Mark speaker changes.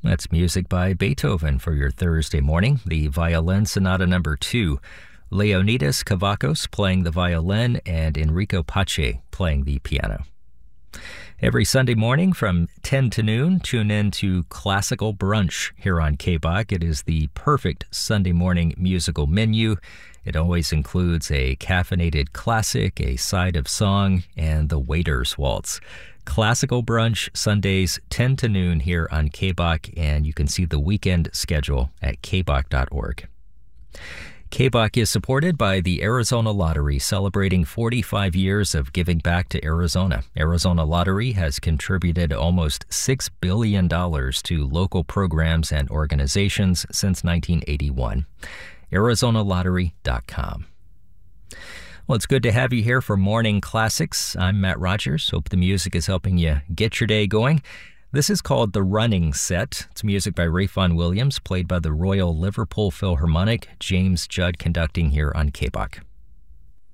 Speaker 1: That's music by Beethoven for your Thursday morning, the Violin Sonata No. 2. Leonidas Kavakos playing the violin and Enrico Pace playing the piano. Every Sunday morning from 10 to noon, tune in to Classical Brunch here on KBOC. It is the perfect Sunday morning musical menu. It always includes a caffeinated classic, a side of song, and the Waiter's Waltz. Classical Brunch, Sundays 10 to noon here on KBOC, and you can see the weekend schedule at kbok.org. KBOC is supported by the Arizona Lottery, celebrating 45 years of giving back to Arizona. Arizona Lottery has contributed almost $6 billion to local programs and organizations since 1981. ArizonaLottery.com. Well, it's good to have you here for Morning Classics. I'm Matt Rogers. Hope the music is helping you get your day going. This is called The Running Set. It's music by Ralph Vaughan Williams, played by the Royal Liverpool Philharmonic. James Judd conducting here on KBOC.